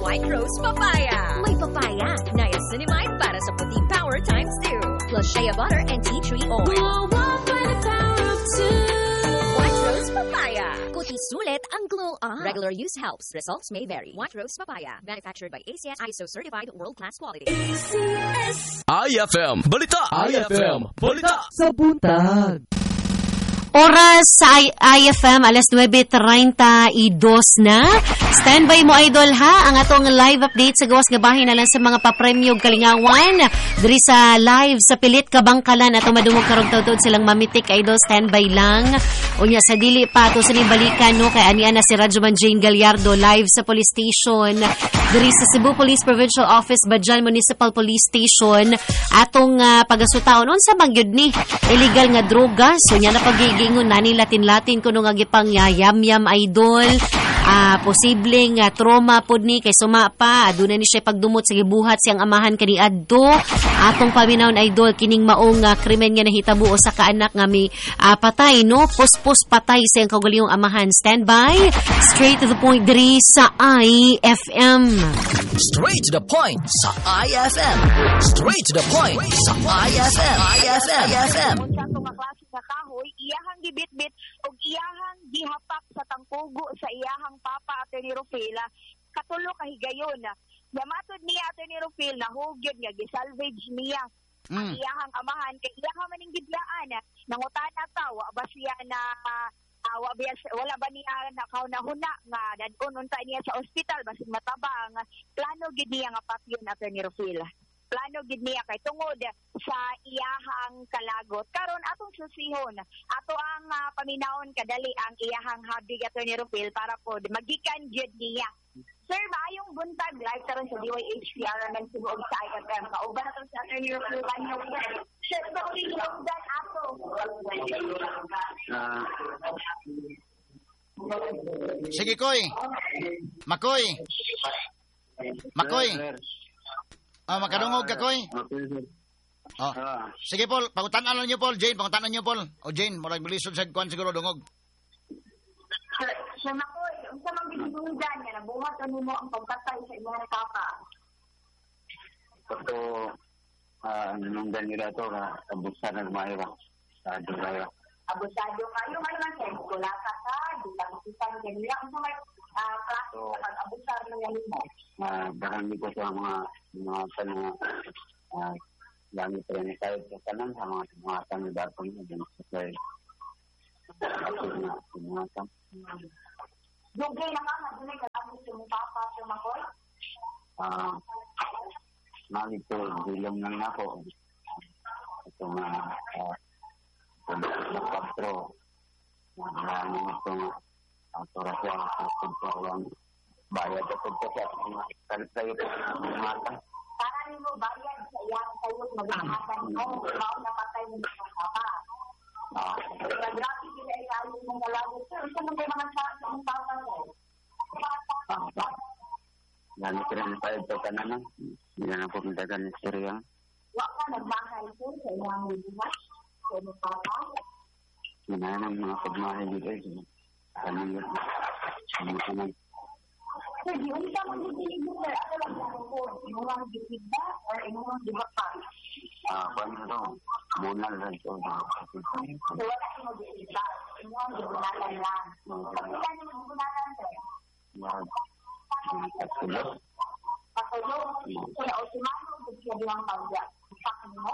White Rose Papaya. May papaya, niacinamide para sa puting power times 2. Plus shea butter and tea tree oil. Wow, by the power of 2. White Rose Papaya. Kuti sulit ang glow up. Regular use helps. Results may vary. White Rose Papaya. Manufactured by ACS ISO certified world-class quality. ACS. IFM Balita. IFM Balita sa buntag. Oras sa IFM, alas 9:32 na. Standby mo, idol, ha? Ang atong live update sa gawas nga bahin na lang sa mga papremyog kalingawan. Diri sa live sa Pilit Kabangkalan atong madungog karong taud silang mamitik, idol. Standby lang. Unya sa dili pa ato sa balikan, no, kay aniya na si Radyoman Jane Gallardo live sa police station diri sa Cebu Police Provincial Office, Bajan Municipal Police Station. Atong pagasutaon unsa man gyud ni illegal nga droga. So nya na gingon nani latin-latin kuno nga gipang yam-yam, idol. Posibleng trauma pod ni kay suma pa aduna ni siya pagdumot sa gibuhat siyang amahan kaniadto. Atong paminawon, idol, kining maong krimen nga nahitabo sa kaanak nga mi patay, no, puspos patay sa iyang kaugalingong amahan. Standby, straight to the point diri sa IFM. Straight to the point sa IFM. Straight to the point sa IFM. IFM. Sa kahoy, iyahang gibit-bit o iyahang gihapak sa tangkugo sa iyahang papa Atty. Rufila, katulo kahigayon. Yamatod niya Atty. Rufil na hugyod nga gisalvage niya ang iyahang amahan kay iyahang maning gidlaan. Nangutan na tawa ba siya na wala ba niya nakaunahuna nga dadun unta niya sa ospital basin matabang. Plano gid niya nga patyon Atty. Rufil. Plano gid niya kay tungod sa iyahang kalagot. Karon atong susihon, ato ang paminawon kadali ang iyahang habig Atty. Rufil para pod magikan gyud niya. Sir, maayong buntag live karon sa DYHPR naman Cebu ug sa IFM. Kauban nato si Atty. Rufil kanyo. Sir, sa ulitan ato. Sige, Koy. Makoy. Makadungog ka, Koy. Oh. Sige, Paul. Pangutanan niyo, Paul. Jane, pangutanan niyo, Paul. O, Jane, marag bilisod sa kwan siguro dungog. Sir, Makoy, unsa man binigungdan nga nabuhat mo ang pagkatay sa imong papa? Ito, nunggan nila ito, abusan ng mayra. Abusado kayo, ano man sir, kulata ka, dulang isipan ganyan, unsa may klase sa pag-abusar ng yanin mo? Barang ko sa mga gamit rin ni tayo sa kanan sa mga kandidato niya din sa tayo. Dugay na ka, nagulay ka lang sa mong papa sa Makoy? Nalito, bilang lang ako. Ito nga, Castro, maraming itong autorasyon sa pagkakawang bayad at pagkakawang kayo po ng mata. Para rin mo bayad sa iyang kayo mag-ahatan mo, mao napatay mo sa papa. Grabe sila ayaw mong malagot. Sir, isa mo kayo mga sa mong papa mo? Gamit rin tayo ito kananan. Hindi na po mintagan ng istorya. Wak ka nagmahal po sa iyang buhat? Sa iyong papa? Ginanang mga pagmahal dito. Kanang yun. Sir, di unsa mo gibilig mo, sir? Ano lang ako po? Inuwang gibigda or inuwang gibakan? Paano ito? Bunal rin ito. So, wala ko mo gibigda. Inuwang gibunalan lang. Kapitan niyo gibunalan, sir? Pagtulog. Patulog? So, nausimano, siya bilang pagya. Ipakin mo?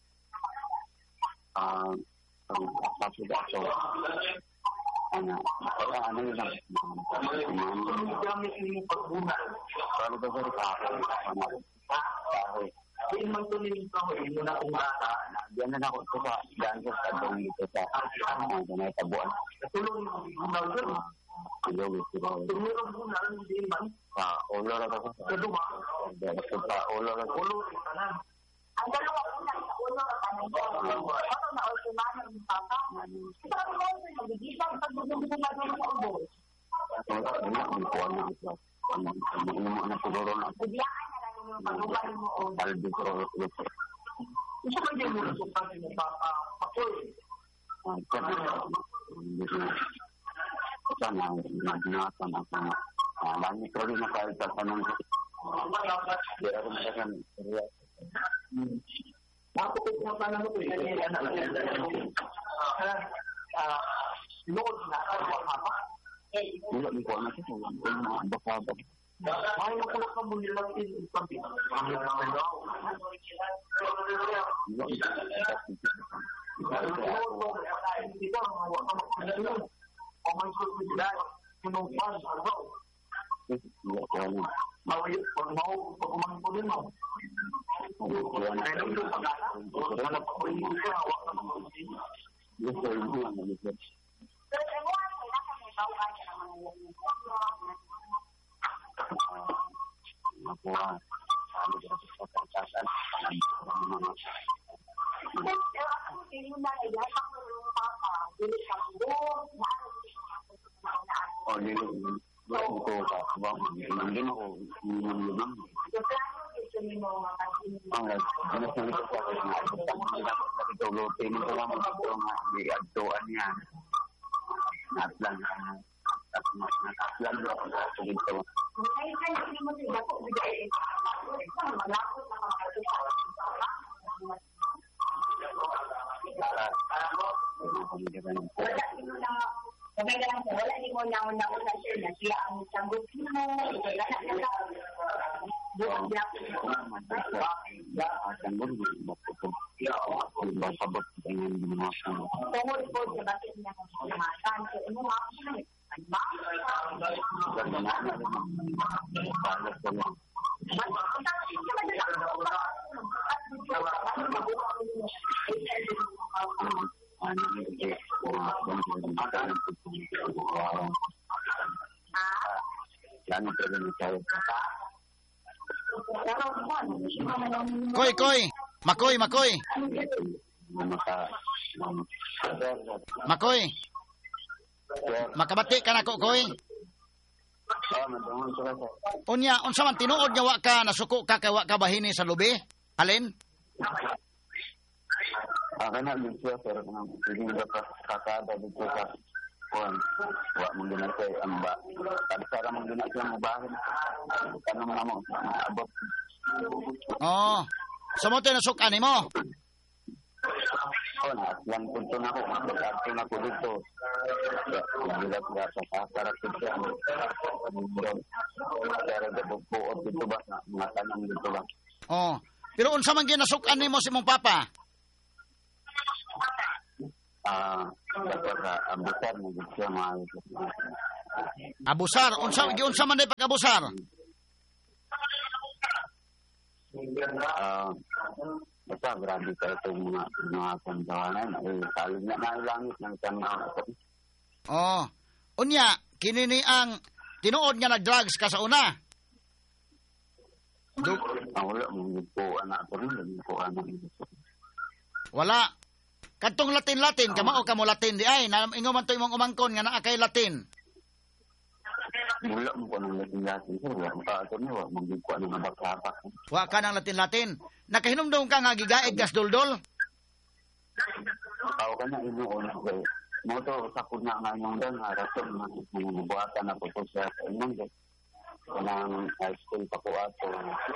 Pagkakasida ito. Ano yun lang? Gamit yung pagbunal. Paano ba sir? Kahoy. Hindi man ito yung kahoy. Hindi na kung bata. Diyan na ako ito sa daan sa sabong dito sa ganay tabuan. Tulong yung bunal sir. Tulong Tulong yung bunal. Hindi man. Ulo na ako. Kaduma. Ulo na ako. Ulo yung kanan. Ang dalawa unang sa ulo ka kanan ko. Ano na ultimano ng papa? Ito ang mga sir, nagigisang pagdudugtungan mo sa ubo. Biglaan na lang yung pagbukan mo o Isa ba yung mula sa kasi ng papa? Pakoy. Sana, nagnasan ako na langit ko rin nakahita sa nang Di ako masakan. Ako po kung paano mo ito, sinuod na ako mama. Wala ni ko na siya. Baka. Ay, nakulak ka mo nilang sabi. Wala di mo na una siya siya ang sagot mo. Koy. Makoy. Makabati ka na ko, Koy. Unya, unsa man tinuod nga wa ka nasuko ka kay wa ka bahini sa lubi? Alin? Kana din siya pero nang sige ka kakada dito sa kuan. Wa mo gina kay amba. Kada mo gina siya mo bahin. Kanang namo abot. Oh. Samo tayo nasukan nimo. Yang punto na ako, magkakarte na ko dito. Bilat nga sa kasarat ko siya. Pero dabukuot dito ba? Mga tanang dito ba? Oh. Pero unsa man ginasukan nimo si mong papa? Dapat abusar mo dito siya mga. Abusar? Unsa man day pag-abusar? Basta grabe ka itong mga kantawanan. Salig na langit ng tanong. Oh. Unya, kinini ang tinuod nga nag-drugs ka sa una? Wala mong po anak ko rin. Wala. Kantong Latin, kamao ka mo Latin di ay. Ingo man to imong umangkon nga naa kay Latin. Wala mo ko ng Latin. Wala mo ka ito niya. Wala mong gigwa ng nabakapak. Wa ka ng Latin. Nakahinumdum ka nga gigaig gas duldol? Ako ka na inuon ko. Mo to sakod na nga yung dan. Rason na buhatan ako to sa inyong dan. Kanang high school pa ko ato.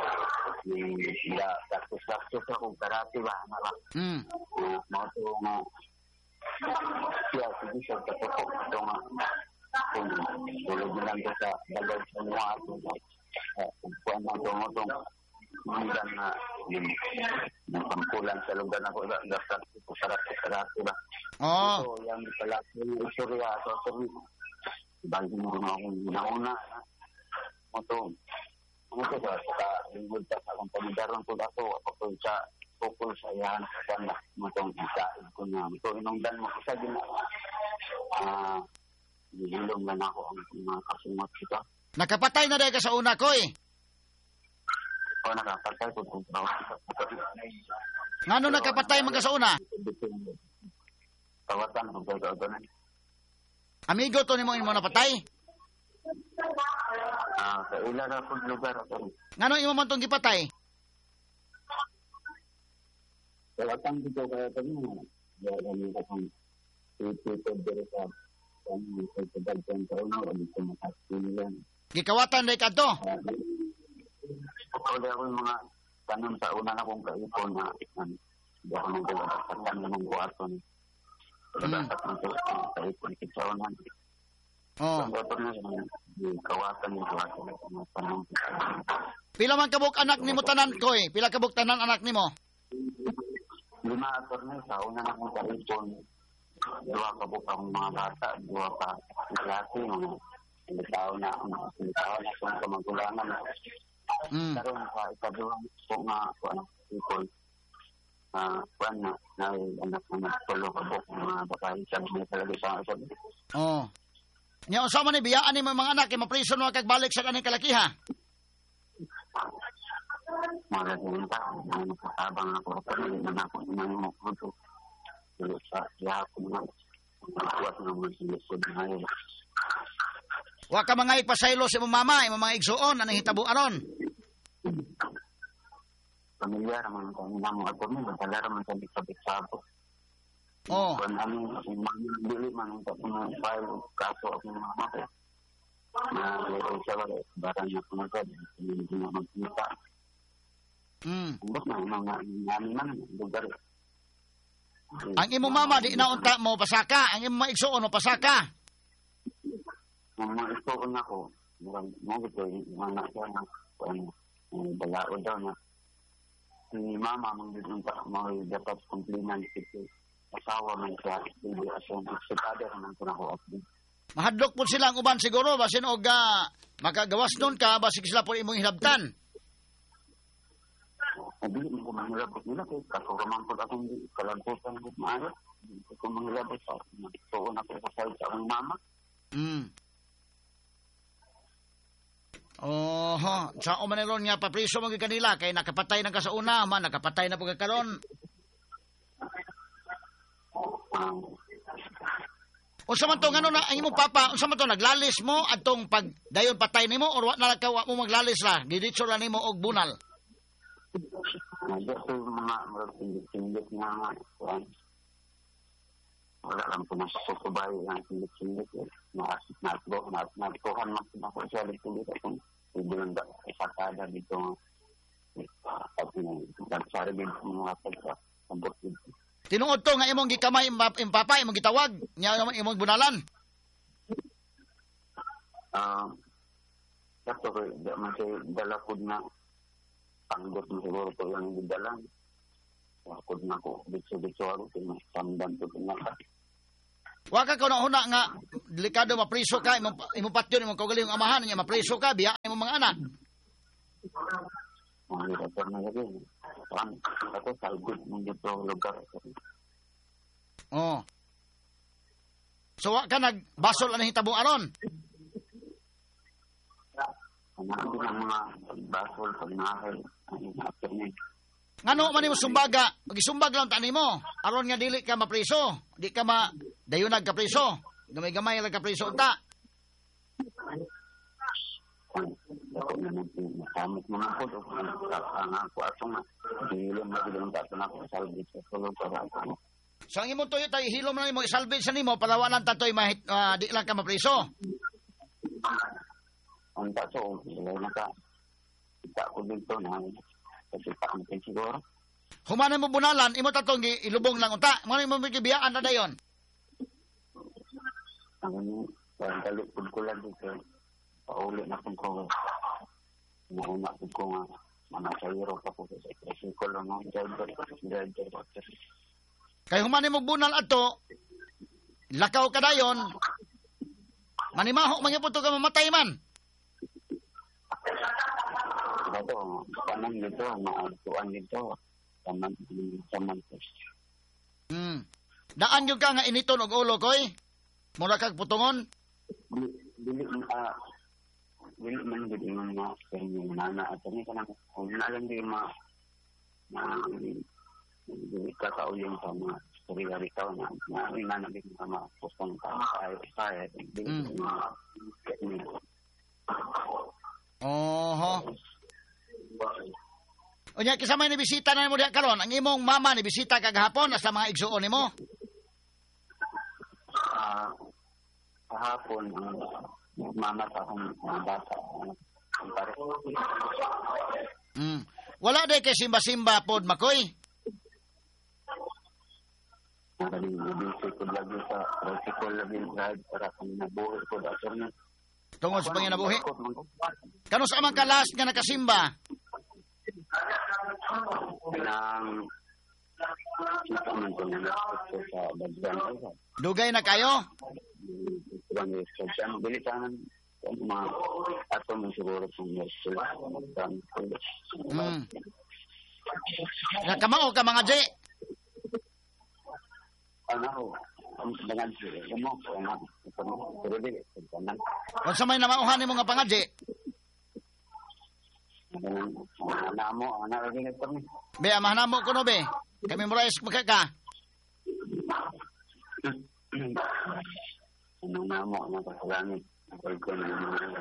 Practice ako karate ba? Mo to nga. Siya, sige siya katapok. Ito nga. Kung tulog lang ko sa dalawang sa mga ato. Kung ano itong hanggang na pampulan sa lugar na ko practice ko karate ba? So, yung pala yung istorya sa bagi mo rin akong ginauna. Ano to sa lingkod sa akong pamidaron ko ako sa tukol sa iyan sa kanya matong isaid ko na ito inungdan mo sa ginawa nililong na ako ang mga kasungot kita. Nakapatay na dahil ka sa una, Koy? Nakapatay ko kung ngano nakapatay man ka sa una? Tawatan ko kayo ito na. Amigo to ni mo napatay? Sa ilan na pong lugar ako. Ngano imo man tong gipatay? Tawatan ko kayo ito na. Wala nyo ka pang ito dito sa Gikawatan dahil ka to? Wala ako yung mga tanong sa una na kong kaipon na hindi ako nang gawin ng kwarto. Wala sa kaipon sa una. Ang dapat na kawasan yung kwarto. Pila man kabuk anak ni mo tanan, Koy? Pila kabuk tanan anak ni mo? 5 attorney sa una na kong kaipon. 2 kabuk ang mga bata, 2 pa klase, mga tao na kung kamagulangan. Karoon sa ikaduhang po nga people kuan na anak na tulo kabuk mga babae sabi niya talaga sa akin. Nya usa man ni biyaan ni mga anak kay mapriso no kagbalik sa kaning kalakiha. Mga ginta, nakakabang ako pero na ako mo ko sa yapon na kuwat ng mga lisod na yun. Wa ka mga ipasaylo sa imong mama, imong mga igsuon anong hitabo aron? Pamilyar man kami namo ako mo, talara man sa bisabot. Kung ano, dili man ang tapos file kaso ako ng mama ko. Na siya wala, barang na kumagad, hindi na magkita. Bak na, namin man, lugar. Ang imong mama, di na unta mo pasaka. Ang imong igsuon mo pasaka. Ang mga igsuon ako, mga ito, yung anak siya na, balao daw na, si mama, mga dapat kumplinan si asawa man siya, hindi asong sikada naman ko na ko update. Mahadlok po silang uban siguro, basin og makagawas nun ka, basig sila po imong hinabtan. Hindi mo manghilabot nila, kasuraman po akong kalantusan ng maaari. Hindi ko manghilabot sa nagsuon ako sa side sa akong mama. Sa umanilon nga papriso mo kanila, kay nakapatay na ka sa una, nakapatay na po kakaroon. Unsa man to ngano na ang imong papa, unsa man to naglalis mo adtong pag dayon patay nimo or wa na ka mo maglalis ra, diretso ra nimo og bunal. Nandito mga sindit nga wala lang po masasubay ang sindit natuhan mas ako siya dito kung ibang sakada dito at nagsari din mga pagkakambot dito. Tinuod to nga imong gikamay imong papa, imong gitawag nya imong bunalan. Kato ko masay dala ko na panggot mo siguro po yung gidalan. Wakod na ko bitso ako kung samdan to na. Wa ka una nga delikado mapriso ka imong patyon imong kaugaling amahan nya mapriso ka biya imong mga anak. Mga ito na lagi. Ako salgod mo dito lugar. So wa ka nagbasol anong hitabo aron? Ano ang mga basol pagmahal after me. Ngano man nimo sumbaga, gisumbag lang tani mo. Aron nga dili ka mapriso, di ka dayunag ka priso. Gamay-gamay lang ka priso ta. Ako naman samot mo na po ang ako atong hilom na bilong tato na ako salbit sa sulog para ako. So ang imong tuyo tayo hilom na nimo isalbit sa nimo palawanan tatoy di lang ka mapriso. Ang tato wala na ka kita ko dito na kasi pa ang siguro. Humanan mo bunalan imo tatong ilubong lang unta. Mo imo gibiyaan na dayon. Ang dalit ko lang dito. Paulit na kung ko nauna ko nga manasayro ka po sa presikolo ng driver. Kay humanin mo bunal ato, lakaw ka dayon, manimaho mangiputo ka mamatay man. Ito, panang dito, maagtuan dito, saman ko. Daan yung ka nga initon og ulo, koy? Mura kag putungon? Dili man gud imong mga yung nana at ni kanang kung alam di kakauling sa mga sari-sari tao na nanabig ng mga pustong kaya Unya kisama ni bisita na mo diha karon, ang imong mama ni bisita kagahapon sa mga igsuon nimo. Kahapon mama sa akong mga bata. Wala day kay simba-simba pod makoy. Nakalimabisi ko lagi sa tricycle lagi ride para kung nabuhi ko dator na. Tungod sa panginabuhi. Kano sa amang kalas nga nakasimba? Nang ito man ko na nakapit sa bagyan ko. Dugay na kayo? Ibang estudyante, bilisanan mga ato mo siguro kung Nakamao ka mga J? Ano, dengan mo ko na pero di Kung sa may namauhan mo nga pangadji? namo ana lagi nito ni. Be, amahan mo ko no be. Kami murais magkaka. Ano namo na kasalangan. Ako ko na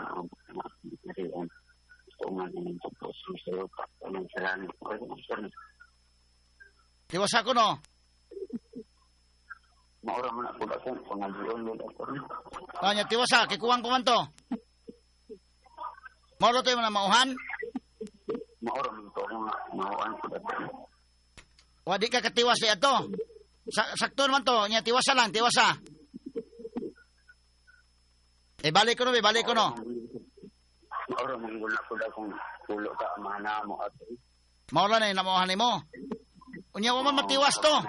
Tiwasa ko no? Maura mo na po ako pangajion mo ako. Kanya tiwasa, kikuwang ko man to. Mauro tayo na mauhan? Maura mo to kung mauhan ko dito. Wadi ka katiwas niya to. Sakto naman to, niya tiwasa lang, tiwasa. Balik ko no, balik ko no. Maura mo gula ko da kung pulo ka amana mo at. Maura na yung namauhan mo. Unya mo man matiwas to.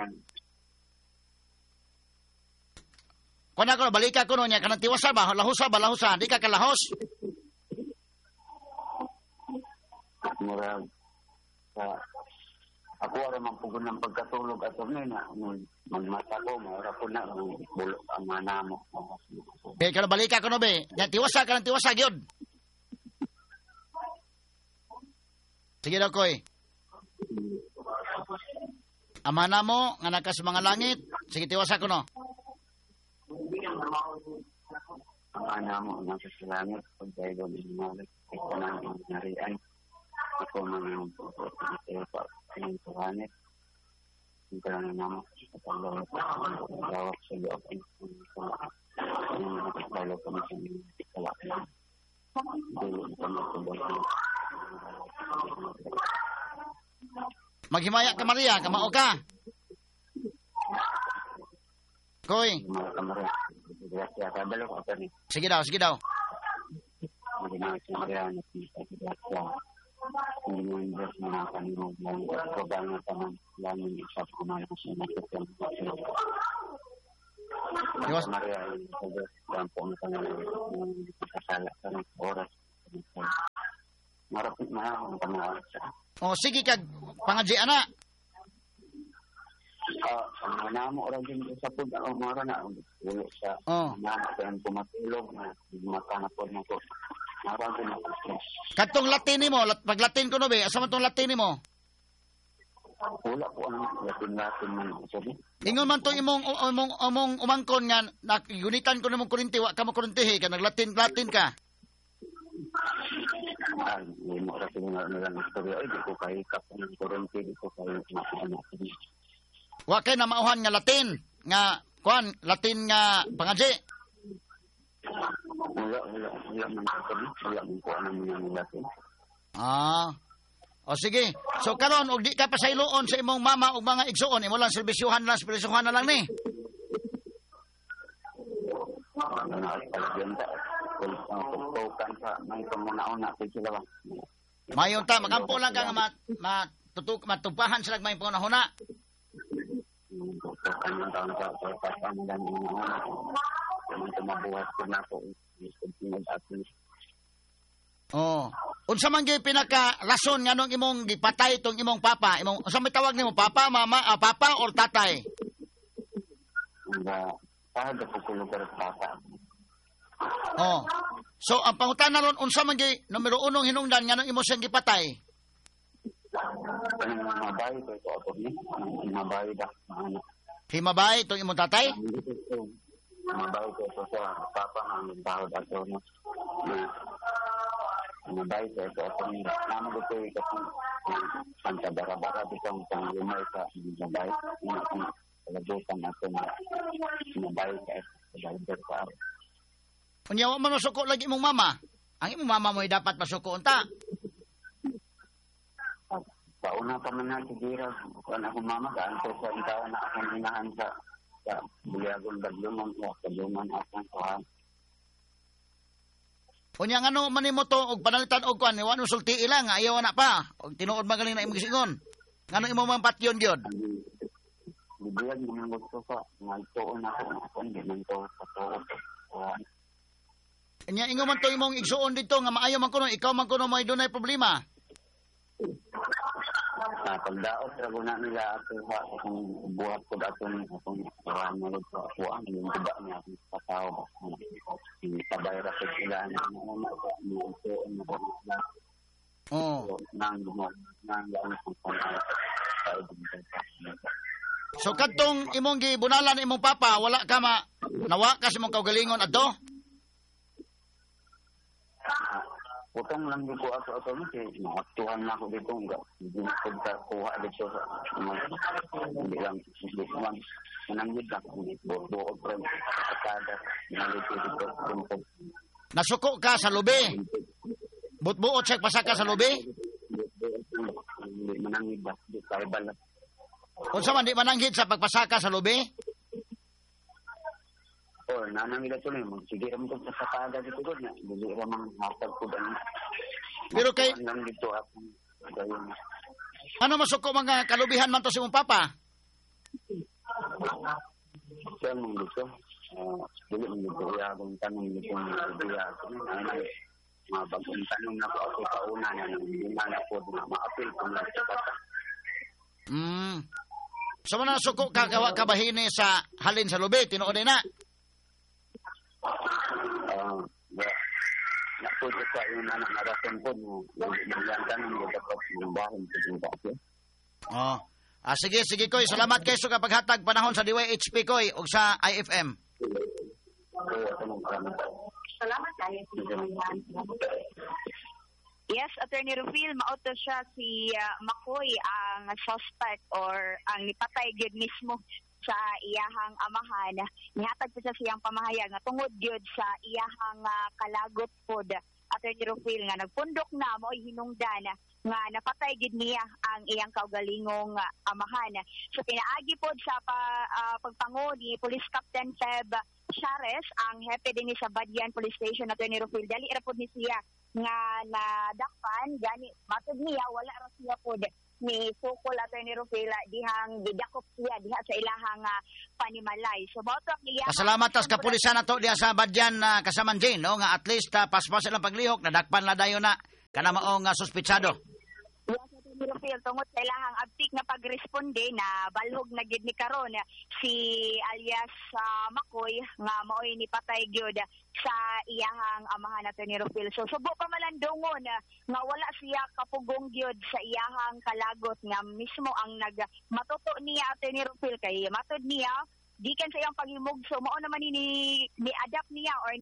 Kung ako, balik ko no niya, kanang tiwasa ba? Lahusa ba, lahusa? Di ka kalahos? Mura ako ara man pugod ng pagkatulog at na magmata ko maura po na bulok ang mana mo. Be, kalau balik ko no be. Yan, tiwasa ka ng tiwasa, gyud. Sige daw, koy. Amana mo, nga naka sa mga langit. Sige, tiwasa ko no. Amana mo, nasa sa langit, pag tayo doon inumalik, ito na ang narian. Ako man yung pa ng langit. Yung karang naman, lawak sa loob yung nakapalo ko na sa kalakyan. Hindi ko matubag. Maghimaya ka, Maria. Kamao ka. Koy. Sige daw, sige daw. Maghimaya ka, Maria. Hindi mo yung Diyos na nakanimog lang. Pagkabal na tanong lang yung isa kumain ko sa nakitang Diwas. Maria, yung Diyos lang po na tanong yung kasala sa ng oras. Marapit na akong pangalan siya. O, sige kag pangadji, ana. Ang namo orang din sa pud ang mara na ulo sa mga pumatulog na mata na po na ko. Marami na po. Katong Latin mo, pag Latin ko no be, asa man tong Latin mo? Wala po ang Latin man sabi. Ingon man to imong umangkon nga nakigunitan ko namong Korinti, wa ka mo Korintihi ka nag-Latin ka. Ay, mo ra tingnan na lang istorya ay di ko kay kap ng Korinti di ko kay ano. Wa kay na mauhan nga Latin nga kuan Latin nga pangadji. Wala man ko ano mga Latin. O sige. So karon og di ka pa sayloon sa imong mama ug mga igsuon, imo lang serbisyuhan na lang ni. Mayon ta magampo lang ka nga matupahan sila may panahona. Unsa man gyud pinaka rason nganong imong gipatay tong imong papa? Imong unsa may tawag nimo papa, mama, papa or tatay? So ang pangutana ron unsa man gyud numero 1 hinungdan nganong imo siyang gipatay? Himabay tong imong tatay? Mabay ko sa papa ang bahod ato no. Mabay ko sa ni namo ko kasi santa bara-bara bitong lumay sa mabay ina kung labutan ato na mabay sa sa. Unya man masuko lagi imong mama. Ang imong mama mo dapat masuko unta. Mga pamanan siguro, kung ako mamagaan ko sa ikaw na akong inahan sa Buliagon Bagluman o Bagluman at ang kuhan. Unya ano manimo to og panalitan og kuan iwan sulti ilang ayaw na pa og tinuod magaling na imong gisingon. Ngano imo man patyon gyud? Bibiyag mo gusto ko nagtuon ako hindi man to sa kuhan. Nya ingo man to imong igsuon dito nga maayo man kuno ikaw man kuno may dunay problema. Pagdaot ra guna nila ako sa akong buhat ko datong akong marami sa ako ang yung diba niya sa tao sabay ra sila na So kadtong imong gibunalan imong papa wala ka nawa kasi imong kaugalingon adto? Utang lang dito ako kasi makatuhan na ako dito nga hindi ko kuha dito sa hindi lang mananggit lang buo from kasada nalito dito nasuko ka sa lubi buot sa pasaka sa lubi mananggit ba di kaibal unsa man di mananggit sa pagpasaka sa lubi? Oh, nanang ila tuloy mo. Sige ram ko sa sakada dito ko na. Dili ra man hatag ko dan. Pero kay nang dito ako. Ano masuko mga kalubihan man to si mong papa? Sa mong dito. Dili mo dito ya kung tanong dito dia ko na mabagong tanong na ako sa una na nang po na ma-appeal ko na sa papa. So man nasuko ka kabahini sa halin sa lubi tinuod na. Napunta sa yung anak na rason po naglantan ng dapat ng bahan sa sige koy salamat kay sa paghatag panahon sa DYHP koy ug sa IFM. Salamat kayo. Yes, Attorney Rufil, mauto siya si Makoy ang suspect or ang nipatay gyud mismo sa iyahang amahan. Nihatag po siya siyang pamahayag nga tungod gyud sa iyahang kalagot pod. Attorney Rufil nga nagpundok na mo hinungdan nga napatay gyud niya ang iyang kaugalingong amahan. So pinaagi pod sa pagpango ni Police Captain Feb Chares, ang hepe din sa Badyan Police Station. Attorney Rufil, dali ra pod ni siya nga nadakpan gani matud niya wala ra siya pod ni sukol Attorney Rufil dihang gidakop siya diha sa ilahang panimalay. So boto niya. Pasalamat tas kapulisan nato diha sa Badyan kasaman Jane no nga at least paspas silang paglihok nadakpan la dayon na kana maong suspitsado. Rufil tungod sa ilahang abtik na pagresponde na balhog na gid ni karon si alias Makoy nga maoy ni patay gyud sa iyahang amahan nato ni Rufil. So subo pa malandongon nga wala siya kapugong gyud sa iyahang kalagot nga mismo ang matuto niya ato ni Rufil kay matod niya gikan sa iyang paghimog so mao naman ni adapt niya or